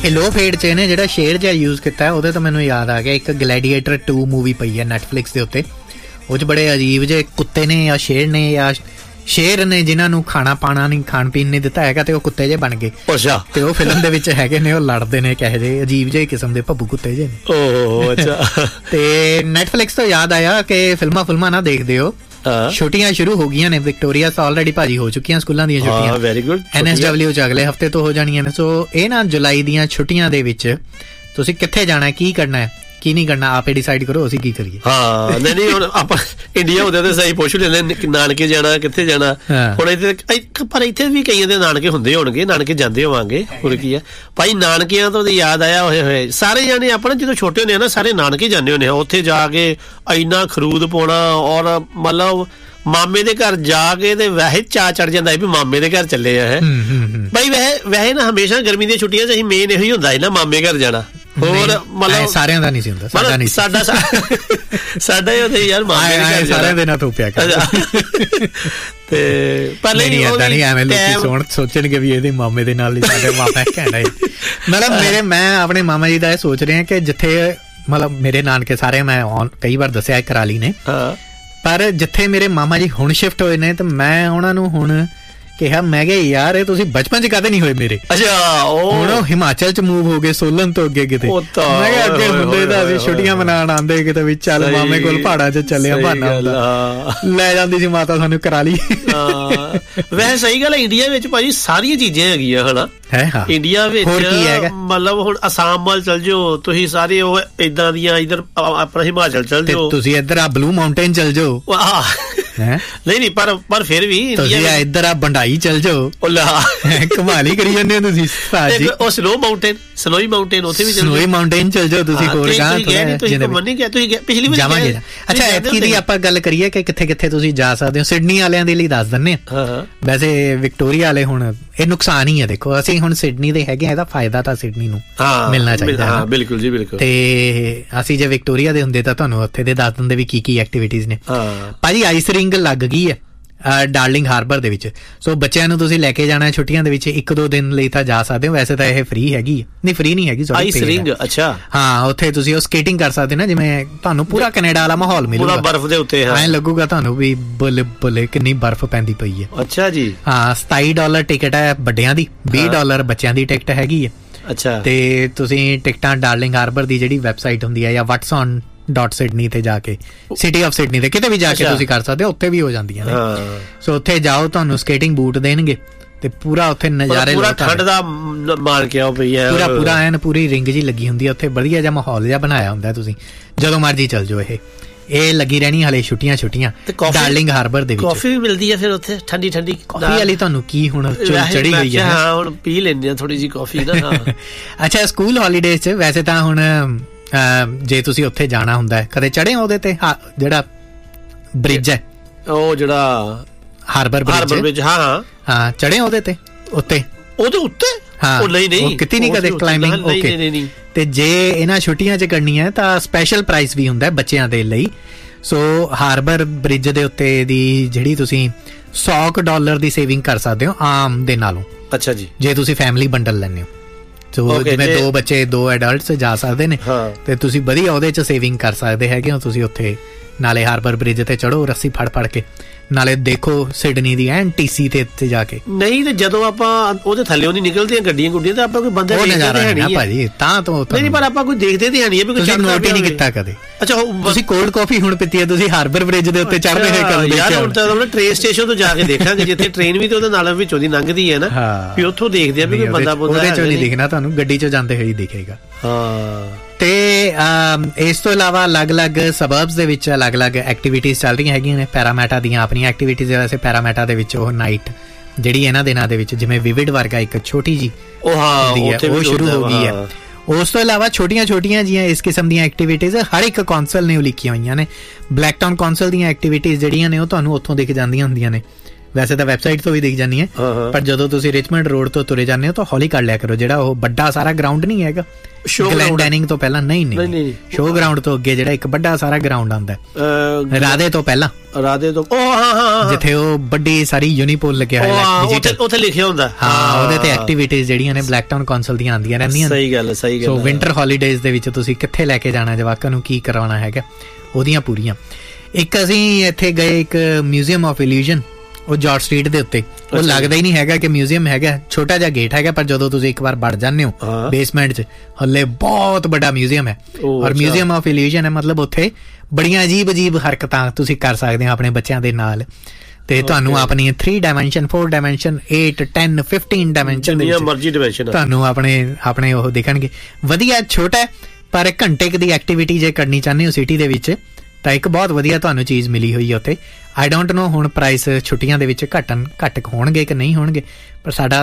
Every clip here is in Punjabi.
ਇਹ ਲੋ ਫੇਡ 'ਚ ਇਹਨੇ ਜਿਹੜਾ ਸ਼ੇਰ ਜਿਹਾ ਯੂਜ਼ ਕੀਤਾ ਉਹਦੇ ਤੋਂ ਮੈਨੂੰ ਯਾਦ ਆ ਗਿਆ, ਇੱਕ ਗਲੈਡੀਏਟਰ 2 ਮੂਵੀ ਪਈ ਹੈ ਨੈਟਫਲਿਕਸ ਦੇ ਉੱਤੇ। ਉਹ 'ਚ ਬੜੇ ਅਜੀਬ ਜਿਹੇ ਕੁੱਤੇ ਨੇ ਜਾਂ ਸ਼ੇਰ ਨੇ ਜਾਂ ਸ਼ੇਰ ਨੇ ਜਿਨ੍ਹਾਂ ਨੂੰ ਖਾਣਾ ਪਾਣਾ ਨਹੀਂ, ਖਾਣ ਪੀਣ ਨਹੀਂ ਦਿੱਤਾ ਹੈਗਾ, ਤੇ ਉਹ ਕੁੱਤੇ ਜਿਹੇ ਬਣ ਗਏ। ਅੱਛਾ। ਤੇ ਉਹ ਫਿਲਮ ਦੇ ਵਿੱਚ ਹੈਗੇ ਨੇ, ਉਹ ਲੜਦੇ ਨੇ ਕਹੇ ਜਿਹੇ ਅਜੀਬ ਜਿਹੇ ਕਿਸਮ ਦੇ ਭੱਬੂ ਕੁੱਤੇ ਜਿਹੇ ਨੇ। ਓਹ ਅੱਛਾ। ਤੇ ਨੈਟਫਲਿਕਸ ਤੋਂ ਯਾਦ ਆਇਆ ਕਿ ਫਿਲਮਾਂ ਨਾ ਦੇਖਦੇ ਹੋ, ਛੁੱਟੀਆਂ ਸ਼ੁਰੂ ਹੋ ਗਈਆਂ ਨੇ। ਵਿਕਟੋਰੀਆ ਤਾਂ ਆਲਰੇਡੀ ਭਾਜੀ ਹੋ ਚੁੱਕੀਆਂ ਸਕੂਲਾਂ ਦੀਆਂ ਛੁੱਟੀਆਂ। Very good. NSW 'ਚ ਅਗਲੇ ਹਫ਼ਤੇ ਤੋਂ ਹੋ ਜਾਣੀਆਂ ਨੇ। ਸੋ ਇਹ ਨਾ ਜੁਲਾਈ ਦੀਆਂ ਛੁੱਟੀਆਂ ਦੇ ਵਿੱਚ ਤੁਸੀਂ ਕਿੱਥੇ ਜਾਣਾ, ਕੀ ਕਰਨਾ ਹੈ, ਕੀ ਨਹੀਂ ਕਰਨਾ, ਆਪੇ ਡਿਸਾਈਡ ਕਰੋ, ਅਸੀਂ ਕੀ ਕਰੀਏ। ਹਾਂ ਨਹੀਂ ਹੁਣ ਆਪਾਂ ਇੰਡੀਆ ਹੁੰਦੇ ਤੇ ਸਹੀ ਪੁੱਛ ਲੈਂਦੇ ਨਾਨਕੇ ਜਾਣਾ, ਕਿੱਥੇ ਜਾਣਾ। ਹੁਣ ਇੱਥੇ ਪਰ ਇੱਥੇ ਵੀ ਕਈਆਂ ਦੇ ਨਾਨਕੇ ਹੁੰਦੇ ਹੋਣਗੇ, ਨਾਨਕੇ ਜਾਂਦੇ ਹੋਵਾਂਗੇ, ਹੋਰ ਕੀ ਆ ਭਾਈ। ਨਾਨਕਿਆਂ ਤੋਂ ਯਾਦ ਆਇਆ ਹੋਏ ਸਾਰੇ ਜਾਣੇ ਆਪਾਂ ਜਦੋਂ ਛੋਟੇ ਹੁੰਦੇ ਆ ਨਾ, ਸਾਰੇ ਨਾਨਕੇ ਜਾਂਦੇ ਹੁੰਦੇ ਆ। ਉੱਥੇ ਜਾ ਕੇ ਇੰਨਾ ਖਰੂਦ ਪਾਉਣਾ, ਔਰ ਮਤਲਬ ਮਾਮੇ ਦੇ ਘਰ ਜਾ ਕੇ ਤੇ ਵੈਸੇ ਚਾਅ ਚੜ ਜਾਂਦਾ ਵੀ ਮਾਮੇ ਦੇ ਘਰ ਚੱਲੇ ਆ। ਬਾਈ ਵੈਸੇ ਨਾ ਹਮੇਸ਼ਾ ਗਰਮੀ ਦੀਆਂ ਛੁੱਟੀਆਂ 'ਚ ਅਸੀਂ ਮੇਨ ਇਹੋ ਹੀ ਹੁੰਦਾ ਨਾ, ਮਾਮੇ ਘਰ ਜਾਣਾ। ਹੋਰ ਮਤਲਬ ਸਾਰਿਆਂ ਦਾ ਨਹੀਂ ਸੀ ਹੁੰਦਾ, ਸਾਡਾ ਨਹੀਂ, ਸਾਡਾ ਹੀ ਹੁੰਦਾ ਯਾਰ ਮਾਮੇ ਦੇ ਘਰ ਸਾਰਿਆਂ ਦੇ ਨਾਲ ਤੋਪਿਆ ਕਰ। ਤੇ ਪਹਿਲੇ ਨਹੀਂ ਏਦਾਂ ਨਹੀਂ, ਐਵੇਂ ਲੋਕੀ ਸੋਚਣਗੇ ਵੀ ਇਹਦੇ ਮਾਮੇ ਦੇ ਨਾਲ ਹੀ ਸਾਡੇ ਮਾਮਾ ਕਹਿਣਾ ਹੈ। ਮਤਲਬ ਮੈਂ ਆਪਣੇ ਮਾਮਾ ਜੀ ਦਾ ਇਹ ਸੋਚ ਰਿਹਾ ਕਿ ਜਿੱਥੇ ਮਤਲਬ ਮੇਰੇ ਨਾਨਕੇ ਸਾਰੇ, ਮੈਂ ਕਈ ਵਾਰ ਦੱਸਿਆ ਕਰਾਲੀ ਨੇ, ਪਰ ਜਿੱਥੇ ਮੇਰੇ ਮਾਮਾ ਜੀ ਹੁਣ ਸ਼ਿਫਟ ਹੋਏ ਨੇ, ਤੇ ਮੈਂ ਉਹਨਾਂ ਨੂੰ ਹੁਣ ਕਿਹਾ, ਮੈਂ ਕਿਹਾ ਯਾਰ ਇਹ ਤੁਸੀਂ ਬਚਪਨ 'ਚ ਕਦੇ ਨਹੀਂ ਹੋਏ ਮੇਰੇ। ਅੱਛਾ। ਹੁਣ ਉਹ ਹਿਮਾਚਲ 'ਚ ਮੂਵ ਹੋ ਗਏ, ਸੋਲਨ ਤੋਂ ਅੱਗੇ ਕਿਤੇ। ਮੈਂ ਕਿਹਾ ਅੱਗੇ ਹੁੰਦੇ ਤਾਂ ਅਸੀਂ ਛੁੱਟੀਆਂ ਮਨਾਉਣ ਆਉਂਦੇ ਕਿਤੇ ਵੀ, ਚੱਲ ਮਾਮੇ ਕੋਲ ਪਹਾੜਾਂ 'ਚ ਚੱਲਿਆ, ਬਹਾਨਾ ਹੁੰਦਾ, ਲੈ ਜਾਂਦੀ ਸੀ ਮਾਤਾ ਸਾਨੂੰ ਕਰਾਲੀ। ਵੈਸੇ ਸਹੀ ਗੱਲ ਹੈ, ਇੰਡੀਆ ਵਿੱਚ ਭਾਜੀ ਸਾਰੀਆਂ ਚੀਜ਼ਾਂ ਹੈਗੀਆਂ ਹਨਾ। ਇੰਡੀਆ ਵਿੱਚ ਮਤਲਬ ਹੁਣ ਅਸਾਮ ਵੱਲ ਚੱਲ ਜਾਓ ਤੁਸੀਂ, ਸਾਰੇ ਉਹ ਏਦਾਂ ਦੀਆਂ, ਇੱਧਰ ਆਪਣਾ ਹਿਮਾਚਲ ਚੱਲ ਜਾਓ, ਤੁਸੀਂ ਇੱਧਰ ਆ ਬਲੂ ਮਾਊਂਟੇਨ ਚੱਲ ਜਾਓ। ਨਹੀਂ ਪਰ ਫਿਰ ਵੀ ਇੱਧਰ ਆ ਬੰਡਾਈ ਚੱਲ ਜਾਓ, ਕਮਾਲੀ ਕਰੀ ਜਾਂਦੇ ਹੋ ਤੁਸੀਂ। ਉਹ ਸਨੋਈ ਮਾਊਂਟੇਨ ਉੱਥੇ ਵੀ ਸਨੋਈ ਮਾਊਂਟੇਨ ਚੱਲ ਜਾਓ ਤੁਸੀਂ। ਹੋਰ ਪਿਛਲੀ ਵਾਰ ਜਾਵਾਂਗੇ। ਅੱਛਾ, ਐਤਕੀ ਦੀ ਆਪਾਂ ਗੱਲ ਕਰੀਏ ਕਿ ਕਿੱਥੇ ਕਿੱਥੇ ਤੁਸੀਂ ਜਾ ਸਕਦੇ ਹੋ। ਸਿਡਨੀ ਵਾਲਿਆਂ ਦੇ ਲਈ ਦੱਸ ਦਿੰਦੇ ਆ। ਵੈਸੇ ਵਿਕਟੋਰੀਆ ਵਾਲੇ ਹੁਣ ਇਹ ਨੁਕਸਾਨ ਹੀ ਹੈ, ਦੇਖੋ ਅਸੀਂ ਹੁਣ ਸਿਡਨੀ ਦੇ ਹੈਗੇ, ਇਹਦਾ ਫਾਇਦਾ ਤਾਂ ਸਿਡਨੀ ਨੂੰ ਮਿਲਣਾ ਚਾਹੀਦਾ। ਬਿਲਕੁਲ ਜੀ ਬਿਲਕੁਲ। ਤੇ ਅਸੀਂ ਜੇ ਵਿਕਟੋਰੀਆ ਦੇ ਹੁੰਦੇ ਤਾਂ ਤੁਹਾਨੂੰ ਉੱਥੇ ਦੇ ਦੱਸ ਦਿੰਦੇ ਵੀ ਕੀ ਐਕਟੀਵਿਟੀਜ਼ ਨੇ। ਭਾਜੀ ਆਈਸ ਰਿੰਗ ਲੱਗ ਗਈ ਹੈ ਡਾਰਲਿੰਗ ਹਾਰਬਰ ਦੇ ਵਿੱਚ। ਸੋ ਬੱਚਿਆਂ ਨੂੰ ਤੁਸੀਂ ਲੈ ਕੇ ਜਾਣਾ ਛੁੱਟੀਆਂ ਦੇ ਵਿੱਚ, 1-2 ਦਿਨ ਲਈ ਤਾਂ ਜਾ ਸਕਦੇ ਹੋ। ਵੈਸੇ ਤਾਂ ਇਹ ਫ੍ਰੀ ਹੈਗੀ, ਨਹੀਂ ਫ੍ਰੀ ਨਹੀਂ ਹੈਗੀ, ਆਈਸ ਰਿੰਗ। ਅੱਛਾ। ਹਾਂ, ਉੱਥੇ ਤੁਸੀਂ ਉਹ ਸਕੇਟਿੰਗ ਕਰ ਸਕਦੇ ਨਾ, ਜਿਵੇਂ ਤੁਹਾਨੂੰ ਪੂਰਾ ਕੈਨੇਡਾ ਵਾਲਾ ਮਾਹੌਲ ਮਿਲੂਗਾ, ਬਰਫ਼ ਦੇ ਉੱਤੇ ਐਂ ਲੱਗੂਗਾ ਤੁਹਾਨੂੰ ਵੀ ਬੱਲੇ ਕਿੰਨੀ ਬਰਫ਼ ਪੈਂਦੀ ਪਈ ਹੈ। ਅੱਛਾ ਜੀ। ਹਾਂ, $27 ਟਿਕਟ ਹੈ ਵੱਡਿਆਂ ਦੀ, $20 ਬੱਚਿਆਂ ਦੀ ਟਿਕਟ ਹੈਗੀ ਹੈ। ਅੱਛਾ। ਤੇ ਤੁਸੀਂ ਟਿਕਟਾਂ ਡਾਰਲਿੰਗ ਹਾਰਬਰ ਦੀ ਜਿਹੜੀ ਵੈਬਸਾਈਟ ਹੁੰਦੀ ਹੈ, ਜਾਂ whatson.sydney ਤੇ ਜਾ ਕੇ, ਸਿਟੀ ਆਫ ਸਿਡਨੀ ਤੇ ਕਿਤੇ ਵੀ ਜਾ ਕੇ ਤੁਸੀਂ ਕਰ ਸਕਦੇ ਹੋ, ਉੱਥੇ ਵੀ ਹੋ ਜਾਂਦੀਆਂ ਨੇ। ਸੋ ਉੱਥੇ ਜਾਓ, ਤੁਹਾਨੂੰ ਸਕੇਟਿੰਗ ਬੂਟ ਦੇਣਗੇ ਤੇ ਪੂਰਾ ਉੱਥੇ ਨਜ਼ਾਰੇ ਲਓ। ਠੰਡ ਦਾ ਮਾਰ ਕੇ ਆਓ ਪਈ ਹੈ, ਪੂਰਾ ਐਨ ਪੂਰੀ ਰਿੰਗ ਜੀ ਲੱਗੀ ਹੁੰਦੀ ਹੈ ਉੱਥੇ, ਵਧੀਆ ਜਿਹਾ ਮਾਹੌਲ ਜਿਹਾ ਬਣਾਇਆ ਹੁੰਦਾ। ਤੁਸੀਂ ਜਦੋਂ ਮਰਜੀ ਚੱਲ ਜਾਓ, ਇਹ ਲੱਗੀ ਰਹਿਣੀ ਹਲੇ ਛੁੱਟੀਆਂ ਡਾਰਲਿੰਗ ਹਾਰਬਰ ਦੇ ਵਿੱਚ। ਕਾਫੀ ਵੀ ਮਿਲਦੀ ਹੈ ਫਿਰ ਉੱਥੇ, ਠੰਡੀ ਕਾਫੀ ਵਾਲੀ। ਤੁਹਾਨੂੰ ਕੀ ਹੁਣ ਚੜੀ ਗਈ ਹੈ? ਹਾਂ, ਹੁਣ ਪੀ ਲੈਂਦੇ ਆ ਥੋੜੀ ਜਿਹੀ ਕਾਫੀ ਨਾ। ਅੱਛਾ, ਸਕੂਲ ਹਾਲੀਡੇਜ਼ 'ਚ ਵੈਸੇ ਤਾਂ ਹੁਣ ਜੇ ਤੁਸੀਂ ਉੱਥੇ ਜਾਣਾ ਹੁੰਦਾ ਹੈ, ਕਦੇ ਚੜੇ ਉਹਦੇ ਤੇ ਜਿਹੜਾ ਬ੍ਰਿਜ ਹੈ, ਉਹ ਜਿਹੜਾ ਹਾਰਬਰ ਬ੍ਰਿਜ। ਹਾਂ, ਚੜੇ ਉਹਦੇ ਤੇ, ਉਹਦੇ ਉੱਤੇ? ਹਾਂ, ਨਹੀਂ ਕੀਤੀ ਨਹੀਂ ਕਦੇ ਕਲਾਈਮਿੰਗ। ਓਕੇ। ਤੇ ਜੇ ਇਹਨਾਂ ਛੁੱਟੀਆਂ 'ਚ ਕਰਨੀ ਹੈ ਤਾਂ ਸਪੈਸ਼ਲ ਪ੍ਰਾਈਸ ਵੀ ਹੁੰਦਾ ਬੱਚਿਆਂ ਦੇ ਲਈ। ਸੋ ਹਾਰਬਰ ਬ੍ਰਿਜ ਦੇ ਉੱਤੇ ਦੀ ਜਿਹੜੀ ਤੁਸੀਂ $100 ਦੀ ਸੇਵਿੰਗ ਕਰ ਸਕਦੇ ਹੋ ਆਮ ਦੇ ਨਾਲੋਂ। ਅੱਛਾ ਜੀ। ਜੇ ਤੁਸੀਂ ਫੈਮਿਲੀ ਬੰਡਲ ਲੈਂਦੇ ਹੋ, ਸੋ ਜਿਵੇਂ 2 ਬੱਚੇ 2 ਐਡਲਟਸ ਜਾ ਸਕਦੇ ਨੇ, ਤੇ ਤੁਸੀਂ ਵਧੀਆ ਉਹਦੇ 'ਚ ਸੇਵਿੰਗ ਕਰ ਸਕਦੇ ਹੈਗੇ ਹੋ। ਤੁਸੀਂ ਉੱਥੇ ਨਾਲੇ ਹਾਰਬਰ ਬ੍ਰਿਜ ਤੇ ਚੜੋ ਰੱਸੀ ਫੜ ਕੇ, ਨਾਲੇ ਦੇਖੋ ਸਿਡਨੀ ਦੀ ਐਨ TC ਤੇ ਇੱਥੇ ਜਾ ਕੇ। ਨਹੀਂ ਤੇ ਜਦੋਂ ਆਪਾਂ ਉਹਦੇ ਥੱਲੇ ਨਹੀਂ ਨਿਕਲਦੀਆਂ ਗੱਡੀਆਂ ਗੁੱਡੀਆਂ, ਤਾਂ ਆਪਾਂ ਕੋਈ ਬੰਦੇ ਭਾਜੀ ਤਾਂ ਤੋਂ ਨਹੀਂ, ਪਰ ਆਪਾਂ ਕੋਈ ਦੇਖਦੇ ਤੇ ਹੈ ਨਹੀਂ, ਕੋਈ ਨੋਟ ਹੀ ਨਹੀਂ ਕੀਤਾ ਕਦੇ। ਅੱਛਾ, ਤੁਸੀਂ ਕੋਲਡ ਕਾਫੀ ਹੁਣ ਪੀਤੀ ਹੈ, ਤੁਸੀਂ ਹਾਰਬਰ ਬ੍ਰਿਜ ਦੇ ਉੱਤੇ ਚੜ੍ਹਦੇ ਹੋਏ ਕਦੋਂ? ਯਾਰ ਹੁਣ ਤਾਂ ਟ੍ਰੇਨ ਸਟੇਸ਼ਨ ਤੋਂ ਜਾ ਕੇ ਦੇਖਾਂਗੇ, ਜਿੱਥੇ ਟ੍ਰੇਨ ਵੀ ਤੇ ਉਹਦੇ ਨਾਲ ਵਿੱਚੋਂ ਦੀ ਲੰਘਦੀ ਹੈ ਨਾ, ਵੀ ਉੱਥੋਂ ਦੇਖਦੇ ਆ ਵੀ ਕੋਈ ਬੰਦਾ ਉਹਦੇ ਚੋਂ ਨਹੀਂ ਦਿਖਣਾ ਤੁਹਾਨੂੰ, ਗੱਡੀ ਚੋਂ ਜਾਂਦੇ ਹੋਏ ਦਿਖੇਗਾ। ਹਾਂ। ਤੇ ਇਸ ਤੋਂ ਇਲਾਵਾ ਅਲੱਗ-ਅਲੱਗ ਸਬਰਬਸ ਦੇ ਵਿੱਚ ਅਲੱਗ-ਅਲੱਗ ਐਕਟੀਵਿਟੀਜ਼ ਚੱਲ ਰਹੀਆਂ ਹੈਗੀਆਂ ਨੇ। ਪੈਰਾਮੈਟਾ ਦੀਆਂ ਆਪਣੀਆਂ ਐਕਟੀਵਿਟੀਜ਼। ਵੈਸੇ ਪੈਰਾਮੈਟਾ ਦੇ ਵਿੱਚ ਉਹ ਨਾਈਟ ਜਿਹੜੀ ਇਹਨਾਂ ਦਿਨਾਂ ਦੇ ਵਿੱਚ, ਜਿਵੇਂ ਵਿਵਿਡ ਵਰਗਾ ਇੱਕ ਛੋਟੀ ਜੀ ਉਹ ਸ਼ੁਰੂ ਹੋ ਗਈ ਹੈ। ਉਸ ਤੋਂ ਇਲਾਵਾ ਛੋਟੀਆਂ ਜੀਆਂ ਇਸ ਕਿਸਮ ਦੀਆਂ ਐਕਟੀਵਿਟੀਜ਼ ਹਰ ਇੱਕ ਕੌਂਸਲ ਨੇ ਉਲੀਕੀਆਂ ਹੋਈਆਂ ਨੇ। ਬਲੈਕਟਾਊਨ ਕੌਂਸਲ ਦੀਆਂ ਐਕਟੀਵਿਟੀਜ਼ ਜਿਹੜੀਆਂ ਨੇ ਉਹ ਤੁਹਾਨੂੰ ਉੱਥੋਂ ਦਿਖ ਜਾਂਦੀਆਂ ਹੁੰਦੀਆਂ ਨੇ। ਵੈਸੇ ਤਾਂ ਵੈਬਸਾਈਟ ਤੋਂ ਵੀ ਦਿਖ ਜਾਂਦੀ ਹੈ, ਪਰ ਜਦੋਂ ਤੁਸੀਂ ਰਿਚਮੰਡ ਰੋਡ ਤੋਂ ਤੁਰੇ ਜਾਂਦੇ ਹੋ ਤਾਂ ਹੌਲੀ ਕਰ ਲਿਆ ਕਰੋ। ਜਿਹੜਾ ਉਹ ਵੱਡਾ ਸਾਰਾ ਗਰਾਊਂਡ ਨਹੀਂ ਹੈਗਾ ਗਲੈਂਡੈਨਿੰਗ ਤੋਂ ਪਹਿਲਾਂ, ਨਹੀਂ ਸ਼ੋਅ ਗਰਾਊਂਡ ਤੋਂ ਅੱਗੇ ਜਿਹੜਾ ਇੱਕ ਵੱਡਾ ਸਾਰਾ ਗਰਾਊਂਡ ਆਉਂਦਾ ਰਾਧੇ ਤੋਂ ਪਹਿਲਾਂ, ਜਿੱਥੇ ਉਹ ਵੱਡੀ ਸਾਰੀ ਯੂਨੀਪੋਲ ਲੱਗਿਆ ਹੋਇਆ ਉੱਥੇ ਲਿਖਿਆ ਹੁੰਦਾ, ਹਾਂ ਉਹਦੇ ਤੇ ਐਕਟੀਵਿਟੀਜ਼ ਜਿਹੜੀਆਂ ਨੇ ਬਲੈਕ ਟਾਊਨ ਕੌਂਸਲ ਦੀਆਂ ਆਉਂਦੀਆਂ ਰਹਿੰਦੀਆਂ। ਸਹੀ ਗੱਲ। ਸੋ ਵਿੰਟਰ ਹੌਲੀਡੇਜ਼ ਦੇ ਵਿੱਚ ਤੁਸੀਂ ਕਿੱਥੇ ਲੈ ਕੇ ਜਾਣਾ ਜਵਾਕਾਂ ਨੂੰ, ਕੀ ਕਰਵਾਉਣਾ ਹੈਗਾ, ਉਹਦੀਆਂ ਪੂਰੀਆਂ। ਇੱਕ ਅਸੀਂ ਇੱਥੇ ਗਏ ਇੱਕ ਮਿਊਜ਼ੀਅਮ ਆਫ ਇਲਿਊਜ਼ਨ, ਉਹ ਜਾਰਜ ਸਟਰੀਟ ਦੇ ਉੱਤੇ। ਉਹ ਲੱਗਦਾ ਹੀ ਨਹੀਂ ਹੈਗਾ ਕਿ ਮਿਊਜ਼ੀਅਮ ਹੈਗਾ, ਛੋਟਾ ਜਿਹਾ ਗੇਟ ਹੈਗਾ, ਪਰ ਜਦੋਂ ਤੁਸੀਂ ਇੱਕ ਵਾਰ ਵੜ ਜਾਂਦੇ ਹੋ ਬੇਸਮੈਂਟ 'ਚ ਹੱਲੇ ਬਹੁਤ ਵੱਡਾ ਮਿਊਜ਼ੀਅਮ ਹੈ। ਔਰ ਮਿਊਜ਼ੀਅਮ ਆਫ ਇਲਿਊਜ਼ਨ ਹੈ, ਮਤਲਬ ਉੱਥੇ ਬੜੀਆਂ ਅਜੀਬ ਹਰਕਤਾਂ ਤੁਸੀਂ ਕਰ ਸਕਦੇ ਹੋ ਆਪਣੇ ਬੱਚਿਆਂ ਦੇ ਨਾਲ, ਤੇ ਤੁਹਾਨੂੰ ਆਪਣੀ 3 ਡਾਇਮੈਂਸ਼ਨ 4 ਡਾਇਮੈਂਸ਼ਨ 8 10 15 ਡਾਇਮੈਂਸ਼ਨ ਦੇ ਵਿੱਚ ਤੁਹਾਨੂੰ ਆਪਣੇ ਉਹ ਦਿਖਣਗੇ। ਵਧੀਆ ਛੋਟਾ, ਪਰ ਘੰਟੇ ਦੀ ਐਕਟੀਵਿਟੀ ਜੇ ਕਰਨੀ ਚਾਹੁੰਦੇ ਹੋ ਸਿਟੀ ਦੇ ਵਿੱਚ ਤਾਂ ਇੱਕ ਬਹੁਤ ਵਧੀਆ ਤੁਹਾਨੂੰ ਚੀਜ਼ ਮਿਲੀ ਹੋਈ ਹੈ ਉੱਥੇ। ਆਈ ਡੋਂਟ ਨੋ ਹੁਣ ਪ੍ਰਾਈਸ ਛੁੱਟੀਆਂ ਦੇ ਵਿੱਚ ਘੱਟ ਹੋਣਗੇ ਕਿ ਨਹੀਂ ਹੋਣਗੇ, ਪਰ ਸਾਡਾ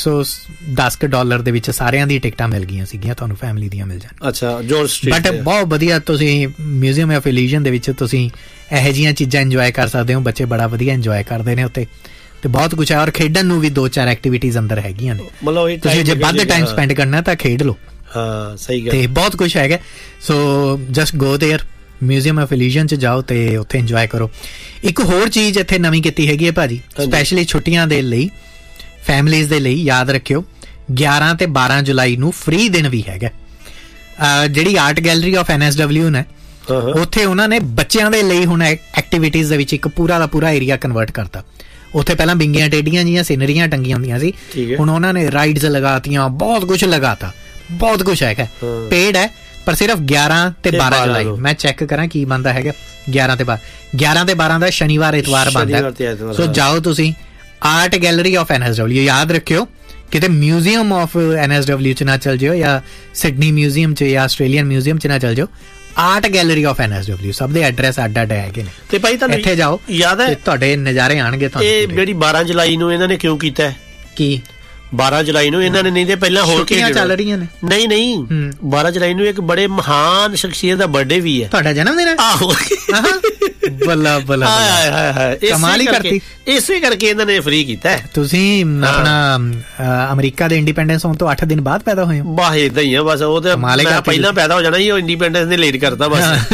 $110 ਦੇ ਵਿੱਚ ਸਾਰਿਆਂ ਦੀ ਟਿਕਟਾਂ ਮਿਲ ਗਈਆਂ ਸੀਗੀਆਂ, ਤੁਹਾਨੂੰ ਫੈਮਿਲੀ ਦੀਆਂ ਮਿਲ ਜਾਣ। ਅੱਛਾ, ਜੋਰਜ ਸਟਰੀਟ। ਬਟ ਬਹੁਤ ਵਧੀਆ, ਤੁਸੀਂ ਮਿਊਜ਼ੀਅਮ ਆਫ ਇਲਿਊਜ਼ਨ ਦੇ ਵਿੱਚ ਤੁਸੀਂ ਇਹੋ ਜਿਹੀਆਂ ਚੀਜ਼ਾਂ ਇੰਜੋਏ ਕਰ ਸਕਦੇ ਹੋ। ਬੱਚੇ ਬੜਾ ਵਧੀਆ ਇੰਜੋਏ ਕਰਦੇ ਨੇ ਉੱਥੇ, ਤੇ ਬਹੁਤ ਕੁਛ ਹੈ। ਔਰ ਖੇਡਣ ਨੂੰ ਵੀ 2-4 ਐਕਟੀਵਿਟੀਜ਼ ਅੰਦਰ ਹੈਗੀਆਂ ਨੇ, ਤੁਸੀਂ ਜੇ ਵੱਧ ਟਾਈਮ ਸਪੈਂਡ ਕਰਨਾ ਤਾਂ ਖੇਡ ਲਓ। ਹਾਂ ਸਹੀ ਗੱਲ, ਤੇ ਬਹੁਤ ਕੁਛ ਹੈਗਾ। ਸੋ just go there, museum of ਇਲਿਊਜ਼ਨ 'ਚ ਜਾਓ ਤੇ ਉੱਥੇ ਇੰਜੋਏ ਕਰੋ। ਇੱਕ ਹੋਰ ਚੀਜ਼ ਇੱਥੇ ਨਵੀਂ ਕੀਤੀ ਹੈਗੀ ਹੈ ਭਾਜੀ, ਸਪੈਸ਼ਲੀ ਛੁੱਟੀਆਂ ਦੇ ਲਈ, ਫੈਮਲੀਜ਼ ਦੇ ਲਈ, ਯਾਦ ਰੱਖਿਓ 11 ਤੇ 12 ਜੁਲਾਈ ਨੂੰ ਫ੍ਰੀ ਦਿਨ ਵੀ ਹੈਗਾ। ਜਿਹੜੀ ਆਰਟ ਗੈਲਰੀ ਆਫ NSW ਨੇ, ਉੱਥੇ ਉਹਨਾਂ ਨੇ ਬੱਚਿਆਂ ਦੇ ਲਈ ਹੁਣ ਐਕਟੀਵਿਟੀਜ਼ ਦੇ ਵਿੱਚ ਇੱਕ ਪੂਰਾ ਦਾ ਪੂਰਾ ਏਰੀਆ ਕਨਵਰਟ ਕਰਤਾ। ਉੱਥੇ ਪਹਿਲਾਂ ਬਿੰਗੀਆਂ ਟੇਡੀਆਂ ਜੀਆਂ ਸੀਨਰੀਆਂ ਟੰਗੀਆਂ ਹੁੰਦੀਆਂ ਸੀ, ਹੁਣ ਉਹਨਾਂ ਨੇ ਰਾਈਡਸ ਲਗਾਤੀਆਂ, ਬਹੁਤ ਕੁਛ ਲਗਾਤਾ, ਬਹੁਤ ਕੁਛ ਹੈਗਾ। ਪੇਡ ਹੈ, ਪਰ ਸਿਰਫ 11 ਤੇ 12 ਜੁਲਾਈ। ਮੈਂ ਚੈੱਕ ਕਰਾਂ ਕੀ ਬਣਦਾ ਹੈਗਾ 11 ਤੇ 12 ਦਾ ਸ਼ਨੀਵਾਰ ਐਤਵਾਰ ਬਣਦਾ। ਸੋ ਜਾਓ ਤੁਸੀਂ ਆਰਟ ਗੈਲਰੀ ਆਫ NSW, ਯਾਦ ਰੱਖਿਓ ਕਿਤੇ ਮਿਊਜ਼ੀਅਮ ਆਫ NSW 'ਚ ਨਾ ਚਲ ਜਿਓ, ਜਾਂ ਸਿਡਨੀ ਮਿਊਜ਼ੀਅਮ 'ਚ ਜਾਂ ਆਸਟ੍ਰੇਲੀਅਨ ਮਿਊਜ਼ੀਅਮ 'ਚ ਨਾ ਚਲ ਜਿਓ। ਆਰਟ ਗੈਲਰੀ ਆਫ NSW, ਸਭ ਦੇ ਐਡਰੈਸ ਅੱਡ ਹੈਗੇ ਨੇ, ਤੇ ਭਾਈ ਤੁਹਾਨੂੰ ਇੱਥੇ ਜਾਓ, ਯਾਦ ਹੈ ਤੁਹਾਡੇ ਨਜ਼ਾਰੇ ਆਣਗੇ ਤੁਹਾਨੂੰ। ਇਹ ਜਿਹੜੀ 12 ਜੁਲਾਈ ਨੂੰ ਇਹਨਾਂ ਨੇ ਕਿਉਂ ਕੀਤਾ ਹੈ? ਕੀ 12 ਜੁਲਾਈ ਨੂੰ ਇਹਨਾਂ ਨੇ, ਨਹੀਂ ਤੇ ਪਹਿਲਾਂ ਹੋਰ ਕੀ ਚੱਲ ਰਹੀਆਂ ਨੇ? ਨਹੀਂ 12 ਜੁਲਾਈ ਨੂੰ ਇੱਕ ਬੜੇ ਮਹਾਨ ਸ਼ਖਸੀਅਤ ਦਾ ਬਰਥਡੇ ਵੀ ਹੈ। ਤੁਹਾਡਾ ਜਨਮ ਦਿਨ ਹੈ? ਆਹੋ, ਬੱਲਾ ਕਮਾਲ ਹੀ ਕਰਤੀ। ਇਸੇ ਕਰਕੇ ਇਹਨਾਂ ਨੇ ਫ੍ਰੀ ਕੀਤਾ। ਤੁਸੀਂ ਆਪਣਾ ਅਮਰੀਕਾ ਦੇ ਇੰਡੀਪੈਂਡੈਂਸ ਹੋਣ ਤੋਂ 8 ਦਿਨ ਬਾਅਦ ਪੈਦਾ ਹੋਏ ਹੋ? ਵਾਹ ਏਦਾਂ ਹੀ ਆ ਬਸ, ਉਹ ਤੇ ਪਹਿਲਾਂ ਪੈਦਾ ਹੋ ਜਾਣਾ ਸੀ, ਉਹ ਇੰਡੀਪੈਂਡੈਂਸ ਨੇ ਲੇਟ ਕਰਤਾ ਬਸ।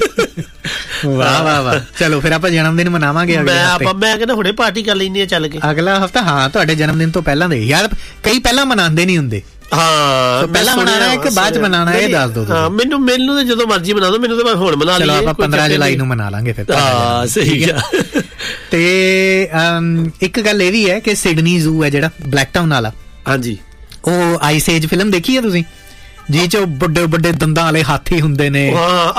ਵਾਹ ਚਲੋ ਫਿਰ ਆਪਾਂ ਜਨਮ ਦਿਨ ਮਨਾਵਾਂਗੇ। ਮੈਂ ਕਹਿੰਦਾ ਹੁਣੇ ਪਾਰਟੀ ਕਰ ਲੈਂਦੇ ਆ ਚੱਲ ਕੇ ਅਗਲਾ ਹਫਤਾ। ਹਾਂ, ਤੁਹਾਡੇ ਜਨਮ ਦਿਨ ਤੋਂ ਪਹਿਲਾਂ ਦੇ ਯਾਰ, ਕਈ ਪਹਿਲਾਂ ਮਨਾਉਂਦੇ ਨਹੀਂ ਹੁੰਦੇ। ਹਾਂ, ਪਹਿਲਾਂ ਮਨਾਣਾ ਹੈ ਕਿ ਬਾਅਦ ਚ ਮਨਾਣਾ ਹੈ, ਇਹ ਦੱਸ ਦਿਓ। ਹਾਂ, ਮੈਨੂੰ ਤਾਂ ਜਦੋਂ ਮਰਜ਼ੀ ਮਨਾ ਦਿਓ, ਮੈਨੂੰ ਤਾਂ ਹੁਣ ਮਨਾ ਲਈਏ। ਚਲੋ ਆਪਾਂ 15 ਜੁਲਾਈ ਨੂੰ ਮਨਾ ਲਾਂਗੇ ਫਿਰ। ਹਾਂ ਸਹੀ ਹੈ। ਤੇ ਇੱਕ ਗੱਲ ਇਹ ਵੀ ਹੈ ਕਿ ਸਿਡਨੀ ਜ਼ੂ ਹੈ ਜਿਹੜਾ ਬਲੈਕ ਟਾਊਨ ਵਾਲਾ, ਹਾਂਜੀ, ਉਹ ਆਈਸ ਏਜ ਫਿਲਮ ਦੇਖੀ ਹੈ ਤੁਸੀਂ? ਜੀ ਚ ਵੱਡੇ ਦੰਦਾਂ ਵਾਲੇ ਹਾਥੀ ਹੁੰਦੇ ਨੇ,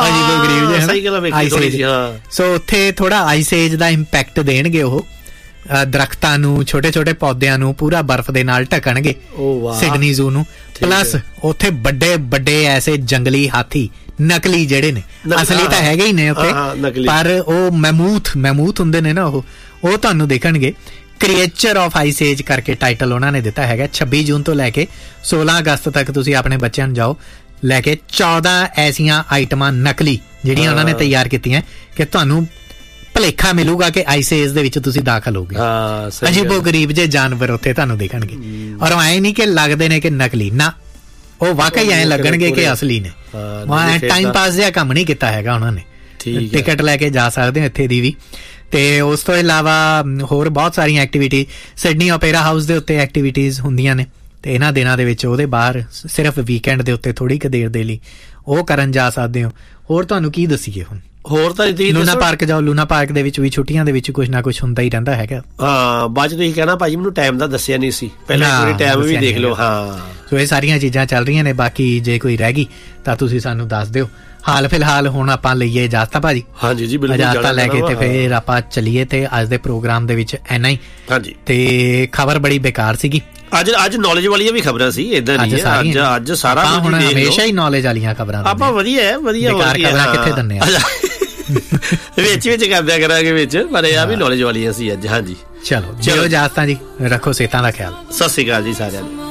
ਸੋ ਉੱਥੇ ਥੋੜਾ ਆਈਸ ਏਜ ਦਾ ਇੰਪੈਕਟ ਦੇਣਗੇ ਉਹ। ਦਰਖਤਾਂ ਨੂੰ, ਛੋਟੇ ਪੌਦਿਆਂ ਨੂੰ ਪੂਰਾ ਬਰਫ਼ ਦੇ ਨਾਲ ਢਕਣਗੇ ਸਿਡਨੀ ਜ਼ੂ ਨੂੰ। ਪਲੱਸ ਉੱਥੇ ਵੱਡੇ ਐਸੇ ਜੰਗਲੀ ਹਾਥੀ, ਨਕਲੀ ਜਿਹੜੇ ਨੇ, ਅਸਲੀ ਤਾਂ ਹੈਗੇ ਹੀ ਨੇ ਉੱਥੇ, ਪਰ ਉਹ ਮੈਮੂਥ ਹੁੰਦੇ ਨੇ ਨਾ, ਉਹ ਤੁਹਾਨੂੰ ਦੇਖਣਗੇ। ਕ੍ਰੀਏਚਰ ਆਫ ਆਈਸ ਏਜ ਕਰਕੇ ਟਾਈਟਲ ਉਹਨਾਂ ਨੇ ਦਿੱਤਾ ਹੈਗਾ। 26 ਜੂਨ ਤੋਂ ਲੈ ਕੇ 16 ਅਗਸਤ ਤੱਕ ਤੁਸੀਂ ਆਪਣੇ ਬੱਚਿਆਂ ਨੂੰ ਜਾਓ, ਲੈ ਕੇ 14 ਐਸੀਆਂ ਆਈਟਮਾਂ ਨਕਲੀ ਜਿਹੜੀਆਂ ਉਹਨਾਂ ਨੇ ਤਿਆਰ ਕੀਤੀਆਂ ਕਿ ਤੁਹਾਨੂੰ ਭਲੇਖਾ ਮਿਲੂਗਾ ਕਿ ਆਈਸ ਏਜ ਦੇ ਵਿੱਚ ਤੁਸੀਂ ਦਾਖਲ ਹੋਗੇ। ਅਜੀਬੋ ਗਰੀਬ ਜੇ ਜਾਨਵਰ ਉੱਥੇ ਤੁਹਾਨੂੰ ਦੇਖਣਗੇ, ਔਰ ਐਂ ਨਹੀਂ ਕਿ ਲੱਗਦੇ ਨੇ ਕਿ ਨਕਲੀ, ਨਾ, ਉਹ ਵਾਕਈ ਐਂ ਲੱਗਣਗੇ ਕਿ ਅਸਲੀ ਨੇ। ਟਾਈਮ ਪਾਸ ਜਿਹਾ ਕੰਮ ਨਹੀਂ ਕੀਤਾ ਹੈਗਾ ਉਹਨਾਂ ਨੇ। ਟਿਕਟ ਲੈ ਕੇ ਜਾ ਸਕਦੇ ਹੋ ਇੱਥੇ ਦੀ ਵੀ। ਤੇ ਉਸ ਤੋਂ ਇਲਾਵਾ ਹੋਰ ਬਹੁਤ ਸਾਰੀਆਂ ਐਕਟੀਵਿਟੀ ਸਿਡਨੀ ਓਪੇਰਾ ਹਾਊਸ ਦੇ ਉੱਤੇ ਐਕਟੀਵਿਟੀਜ਼ ਹੁੰਦੀਆਂ ਨੇ, ਤੇ ਇਹਨਾਂ ਦਿਨਾਂ ਦੇ ਵਿੱਚ ਉਹਦੇ ਬਾਹਰ ਸਿਰਫ ਵੀਕਐਂਡ ਦੇ ਉੱਤੇ ਥੋੜੀ ਕੁ ਦੇਰ ਦੇ ਲਈ ਉਹ ਕਰਨ ਜਾ ਸਕਦੇ ਹੋ। ਹੋਰ ਤੁਹਾਨੂੰ ਕੀ ਦੱਸੀਏ ਹੁਣ? ਹੋਰ ਤਾਂ ਲੂਨਾ ਪਾਰਕ ਜਾਓ, ਲੂਨਾ ਪਾਰਕ ਦੇ ਵਿੱਚ ਵੀ ਛੁੱਟੀਆਂ ਦੇ ਵਿੱਚ ਕੁਝ ਨਾ ਕੁਝ ਹੁੰਦਾ ਹੀ ਰਹਿੰਦਾ ਹੈਗਾ। ਹਾਂ, ਬਾਅਦ ਤੁਸੀਂ ਕਹਿਣਾ ਭਾਜੀ ਮੈਨੂੰ ਟਾਈਮ ਦਾ ਦੱਸਿਆ ਨਹੀਂ ਸੀ, ਪਹਿਲਾਂ ਟਾਈਮ ਵੀ ਦੇਖ ਲਓ। ਹਾਂ, ਸੋ ਇਹ ਸਾਰੀਆਂ ਚੀਜ਼ਾਂ ਚੱਲ ਰਹੀਆਂ ਨੇ। ਬਾਕੀ ਜੇ ਕੋਈ ਰਹਿ ਗਈ ਤਾਂ ਤੁਸੀਂ ਸਾਨੂੰ ਦੱਸ ਦਿਓ। ਹਾਲ ਫਿਲਹਾਲ ਹੁਣ ਆਪਾਂ ਲਈਏ ਇਜਾਜ਼ਤਾਂ ਭਾਜੀ। ਹਾਂਜੀ ਜੀ ਬਿਲਕੁਲ, ਇਜਾਜ਼ਤਾਂ ਲੈ ਕੇ ਤੇ ਫਿਰ ਆਪਾਂ ਚੱਲੀਏ। ਤੇ ਅੱਜ ਦੇ ਪ੍ਰੋਗਰਾਮ ਦੇ ਵਿੱਚ ਇੰਨਾ ਹੀ। ਹਾਂਜੀ, ਤੇ ਖਬਰ ਬੜੀ ਬੇਕਾਰ ਸੀਗੀ ਅੱਜ ਨੌਲੇਜ ਵਾਲੀਆਂ ਵੀ ਖਬਰਾਂ ਸੀ, ਏਦਾਂ ਨਹੀਂ ਅੱਜ ਸਾਰਾ ਹੁਣ ਹਮੇਸ਼ਾ ਹੀ ਨੌਲੇਜ ਵਾਲੀਆਂ ਖਬਰਾਂ ਆਪਾਂ ਵਧੀਆ ਬੇਕਾਰ ਖਬਰਾਂ ਕਿੱਥੇ ਦਿੰਦੇ ਆ ਵਿੱਚ ਕਰਦਿਆ ਕਰਾਂਗੇ ਵਿੱਚ, ਪਰ ਇਹ ਆ ਵੀ ਨੌਲੇਜ ਵਾਲੀਆਂ ਸੀ ਅੱਜ। ਹਾਂਜੀ ਚਲੋ ਇਜਾਜ਼ਤਾਂ ਜੀ, ਰੱਖੋ ਸਿਹਤਾਂ ਦਾ ਖਿਆਲ। ਸਤਿ ਸ਼੍ਰੀ ਅਕਾਲ ਜੀ ਸਾਰਿਆਂ ਨੂੰ।